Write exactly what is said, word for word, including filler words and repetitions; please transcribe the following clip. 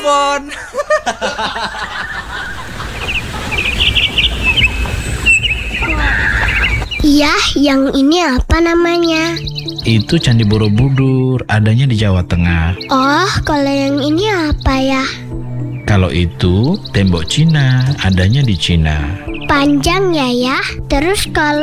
telepon. Iya, yang ini apa namanya? Itu Candi Borobudur, adanya di Jawa Tengah. Oh, kalau yang ini apa ya? Kalau itu tembok Cina, adanya di Cina. Panjang ya ya. Terus kalau